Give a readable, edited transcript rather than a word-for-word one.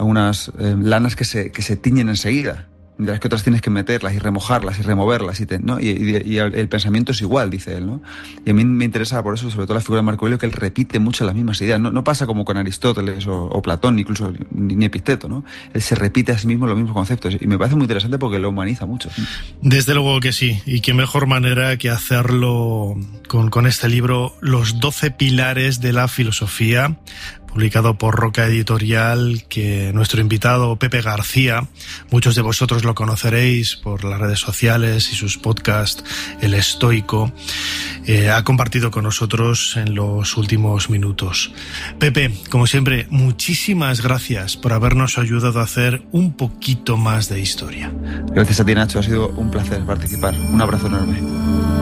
lanas que se tiñen enseguida, mientras que otras tienes que meterlas y remojarlas y removerlas, ¿no? Y el pensamiento es igual, dice él, ¿no? Y a mí me interesa por eso, sobre todo la figura de Marco Aurelio, que él repite mucho las mismas ideas. No pasa como con Aristóteles o Platón, incluso ni Epicteto, ¿no? Él se repite a sí mismo los mismos conceptos y me parece muy interesante porque lo humaniza mucho. Desde luego que sí, y qué mejor manera que hacerlo con este libro, Los 12 pilares de la filosofía, publicado por Roca Editorial, que nuestro invitado Pepe García, muchos de vosotros lo conoceréis por las redes sociales y sus podcasts, El Estoico, ha compartido con nosotros en los últimos minutos. Pepe, como siempre, muchísimas gracias por habernos ayudado a hacer un poquito más de historia. Gracias a ti, Nacho, ha sido un placer participar. Un abrazo enorme.